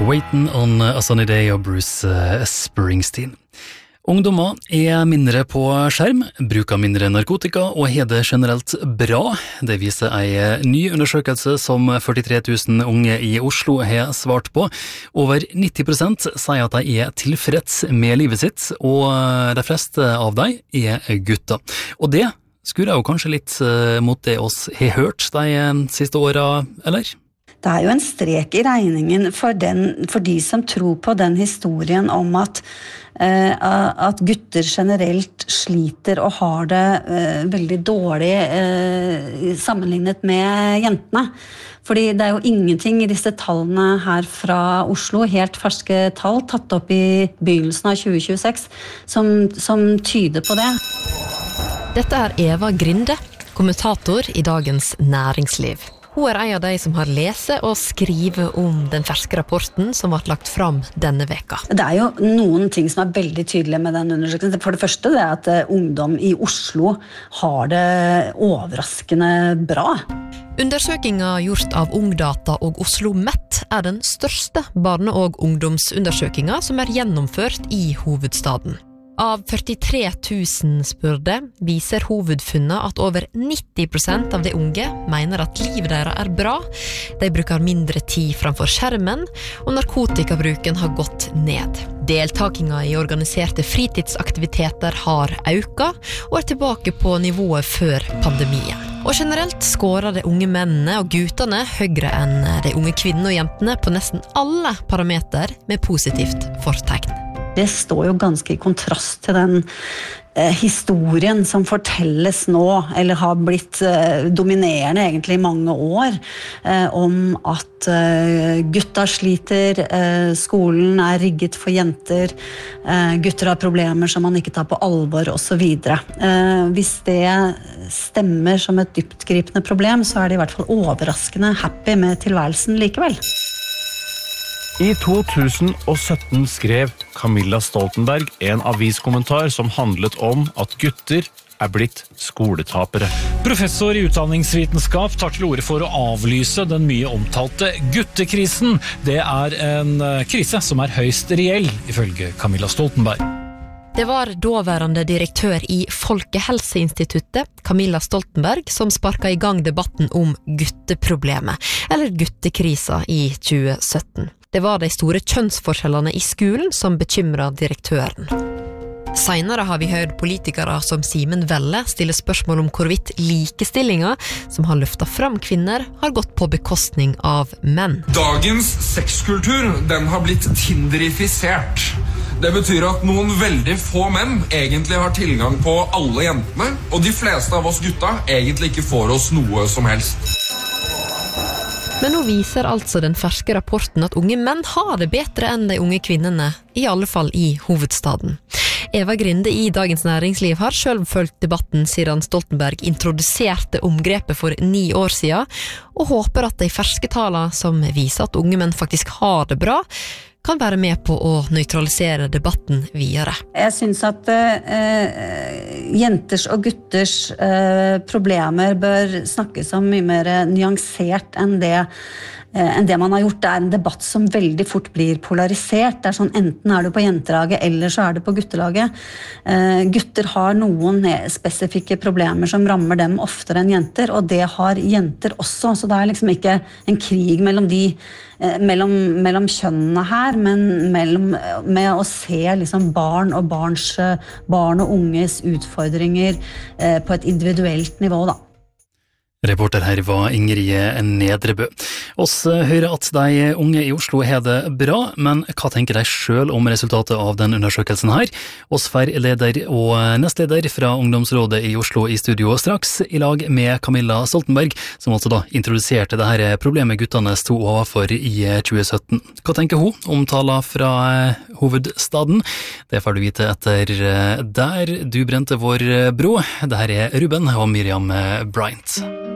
Waiting on a Sunny Day av Bruce Springsteen. Ungdommer mindre på skjerm, bruker mindre narkotika og har det generelt bra. Det viser en ny undersøkelse som 43 000 unge i Oslo har svart på. Over 90% sier at de tilfreds med livet sitt, og de fleste av dem gutter. Og det skurrer jo kanskje litt mot det oss har hørt de siste årene, eller? Det jo en strek i regningen for de som tror på den historien om at gutter generelt sliter og har det veldig dårlig sammenlignet med jentene. Fordi det jo ingenting i disse tallene her fra Oslo, helt ferske tall, tatt opp i begynnelsen av 2026, som tyder på det. Dette Eva Grinde, kommentator i Dagens Næringsliv. Hun en av de som har lese og skrive om den ferske rapporten som ble lagt fram denne veka. Det jo noen ting som veldig tydelige med den undersøkelsen. For det første det at ungdom i Oslo har det overraskende bra. Undersøkinga gjort av Ungdata og Oslo Met den største barne- og ungdomsundersøkinga som gjennomført i hovedstaden. Av 43 000 spurte viser hovedfunnet at over 90% av de unge mener at livet deres bra. De bruker mindre tid framfor skjermen, og narkotikabruken har gått ned. Deltakinga i organiserte fritidsaktiviteter har økt, og tilbake på nivået før pandemien. Og generelt skårer de unge mennene og guttene høyere enn de unge kvinnene og jentene på nesten alle parameter med positivt fortegn. Det står jo ganske i kontrast til den historien som fortelles nå, eller har blitt dominerende egentlig i mange år, om at gutta sliter, skolen rigget for jenter, gutter har problemer som man ikke tar på alvor, og så videre. Hvis det stemmer som et dyptgripende problem, så de i hvert fall overraskende happy med tilværelsen likevel. I 2017 skrev Camilla Stoltenberg en aviskommentar som handlet om at gutter blitt skoletapere. Professor i utdanningsvitenskap tar til orde for å avlyse den mye omtalte guttekrisen. Det en krise som høyst reell, ifølge Camilla Stoltenberg. Det var daværende direktør i Folkehelseinstituttet, Camilla Stoltenberg, som sparket i gang debatten om gutteproblemet, eller guttekrisa i 2017. Det var de store kjønnsforskjellene i skolen som bekymret direktøren. Senere har vi hørt politikere som Simen Velle stille spørsmål om hvorvidt likestillinga, som har løftet fram kvinner, har gått på bekostning av menn. Dagens sexkultur, den har blitt tinderifisert. Det betyr at noen veldig få menn egentlig har tilgang på alle jentene, og de fleste av oss gutta egentlig ikke får oss noe som helst. Men nå viser altså den ferske rapporten at unge menn har det bedre enn de unge kvinnene, i alle fall i hovedstaden. Eva Grinde i Dagens Næringsliv har selv fulgt debatten siden Stoltenberg introduserte omgrepet for 9 år siden, og håper at de ferske tallene som viser at unge menn faktisk har det bra, kan være med på å nøytralisere debatten videre. Jeg synes at jenters og gutters problemer bør snakkes om mye mer nyansert enn det man har gjort. Det en debatt som veldig fort blir polarisert. Det sånn, enten du på jentelaget, eller så det på guttelaget. Gutter har noen spesifikke problemer som rammer dem oftere enn jenter, og det har jenter også, så det liksom ikke en krig mellom mellom kjønnene her, men med å se liksom barn og unges utfordringer på et individuelt nivå da. Reporter her var Ingrid Nedrebø. Oss hører at de unge i Oslo har det bra, men hva tenker de selv om resultatet av den undersøkelsen her? Oss får leder og nestleder fra Ungdomsrådet i Oslo i studio straks, i lag med Camilla Stoltenberg, som altså da introduserte det her problemet guttene sto overfor i 2017. Hva tenker hun om tallene fra hovedstaden? Det får du vite etter Der du brente vår bro. Det her Ruben og Miriam Bryant.